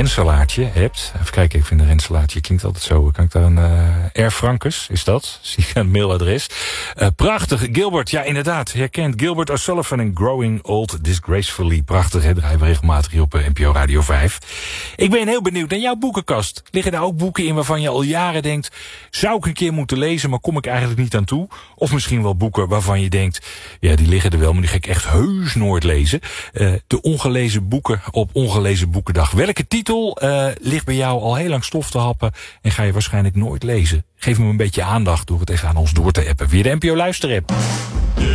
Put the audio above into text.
Renselaartje hebt. Even kijken, ik vind een Renselaartje klinkt altijd zo. Kan ik daar een R. Frankes, is dat? Zie ik een mailadres. Prachtig, Gilbert, ja inderdaad. Herkent Gilbert O'Sullivan in Growing Old Disgracefully. Prachtig, hè? Draaien we regelmatig hier op NPO Radio 5. Ik ben heel benieuwd naar jouw boekenkast. Liggen daar ook boeken in waarvan je al jaren denkt... zou ik een keer moeten lezen, maar kom ik eigenlijk niet aan toe? Of misschien wel boeken waarvan je denkt... ja, die liggen er wel, maar die ga ik echt heus nooit lezen. De ongelezen boeken op Ongelezen Boekendag. Welke titel ligt bij jou al heel lang stof te happen... en ga je waarschijnlijk nooit lezen? Geef me een beetje aandacht door het even aan ons door te appen via de NPO Luisterapp.